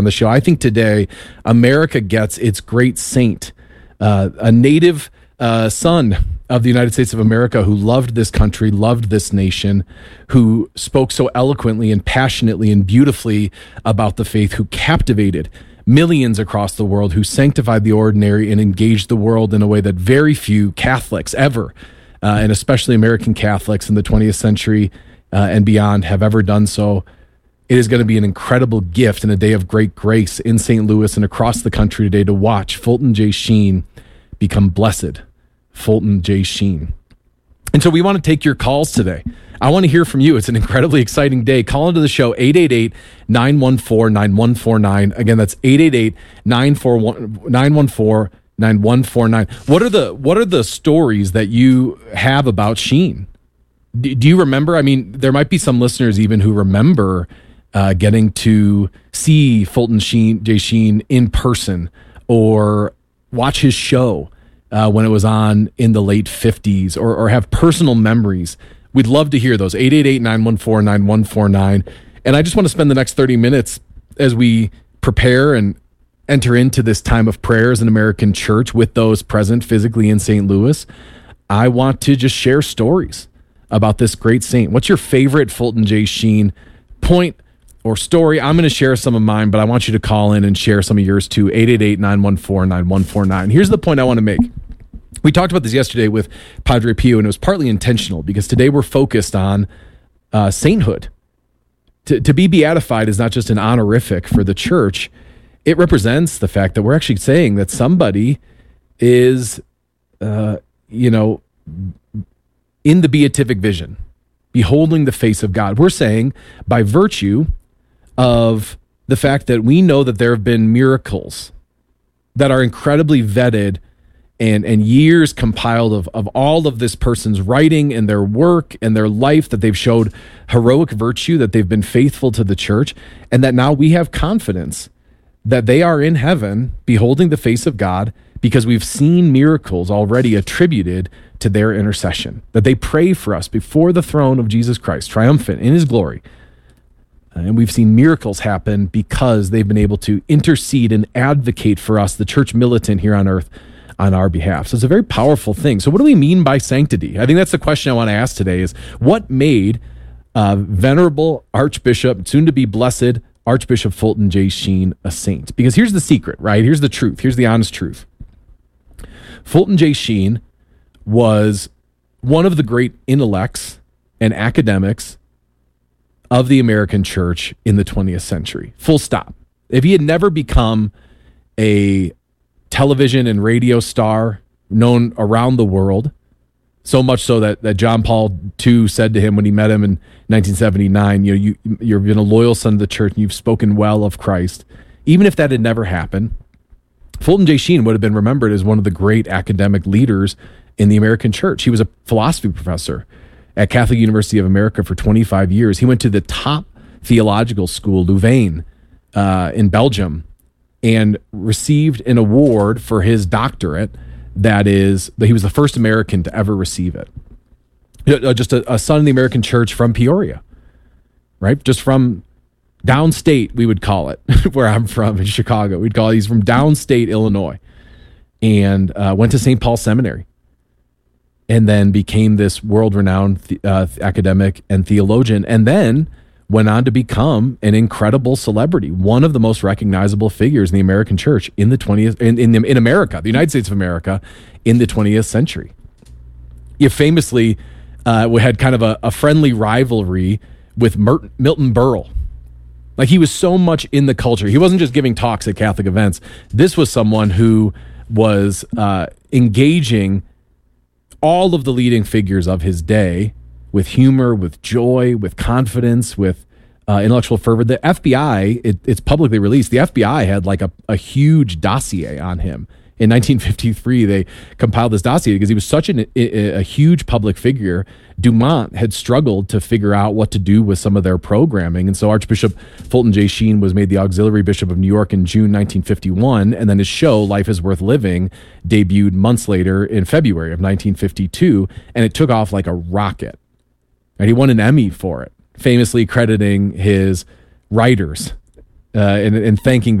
on the show. I think today America gets its great saint, a native son of the United States of America who loved this country, loved this nation, who spoke so eloquently and passionately and beautifully about the faith, who captivated millions across the world, who sanctified the ordinary and engaged the world in a way that very few Catholics ever, and especially American Catholics in the 20th century and beyond, have ever done so. It is going to be an incredible gift and a day of great grace in St. Louis and across the country today to watch Fulton J. Sheen become blessed. Fulton J. Sheen. And so we want to take your calls today. I want to hear from you. It's an incredibly exciting day. Call into the show, 888-914-9149. Again, that's 888-914-9149. What are the stories that you have about Sheen? Do you remember? I mean, there might be some listeners even who remember getting to see Fulton J. Sheen in person or watch his show when it was on in the late 50s or have personal memories. We'd love to hear those, 888-914-9149. And I just want to spend the next 30 minutes as we prepare and enter into this time of prayer as an American church with those present physically in St. Louis. I want to just share stories about this great saint. What's your favorite Fulton J. Sheen point or story? I'm going to share some of mine, but I want you to call in and share some of yours too. 888-914-9149. Here's the point I want to make. We talked about this yesterday with Padre Pio, and it was partly intentional because today we're focused on sainthood. To be beatified is not just an honorific for the church. It represents the fact that we're actually saying that somebody is, in the beatific vision, beholding the face of God. We're saying by virtue of the fact that we know that there have been miracles that are incredibly vetted and years compiled of all of this person's writing and their work and their life, that they've showed heroic virtue, that they've been faithful to the church, and that now we have confidence that they are in heaven beholding the face of God because we've seen miracles already attributed to their intercession, that they pray for us before the throne of Jesus Christ, triumphant in his glory. And we've seen miracles happen because they've been able to intercede and advocate for us, the church militant here on earth, on our behalf. So it's a very powerful thing. So what do we mean by sanctity? I think that's the question I want to ask today is what made venerable Archbishop, soon to be blessed Archbishop Fulton J. Sheen a saint? Because here's the secret, right? Here's the truth. Here's the honest truth. Fulton J. Sheen was one of the great intellects and academics of the American church in the 20th century. Full stop. If he had never become a television and radio star known around the world, so much so that John Paul II said to him when he met him in 1979, you've been a loyal son of the church and you've spoken well of Christ. Even if that had never happened, Fulton J. Sheen would have been remembered as one of the great academic leaders in the American church. He was a philosophy professor at Catholic University of America for 25 years. He went to the top theological school, Louvain, in Belgium, and received an award for his doctorate. That he was the first American to ever receive it. Just a son of the American church from Peoria, right? Just from downstate, we would call it, where I'm from in Chicago. We'd call it, he's from downstate Illinois, and went to St. Paul Seminary, and then became this world-renowned academic and theologian, and then went on to become an incredible celebrity, one of the most recognizable figures in the American church in the 20th in America, the United States of America, in the 20th century. He famously had kind of a friendly rivalry with Milton Berle. Like, he was so much in the culture. He wasn't just giving talks at Catholic events. This was someone who was engaging all of the leading figures of his day with humor, with joy, with confidence, with intellectual fervor. The FBI, it's publicly released, the FBI had like a huge dossier on him. In 1953, they compiled this dossier because he was such a huge public figure. Dumont had struggled to figure out what to do with some of their programming. And so Archbishop Fulton J. Sheen was made the Auxiliary Bishop of New York in June 1951. And then his show, Life is Worth Living, debuted months later in February of 1952. And it took off like a rocket. And he won an Emmy for it, famously crediting his writers and thanking